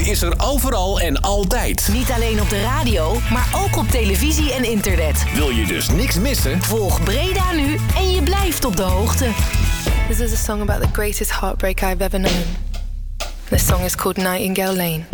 is er overal en altijd. Niet alleen op de radio, maar ook op televisie en internet. Wil je dus niks missen? Volg Breda nu en je blijft op de hoogte. This is a song about the greatest heartbreak I've ever known. This song is called Nightingale Lane.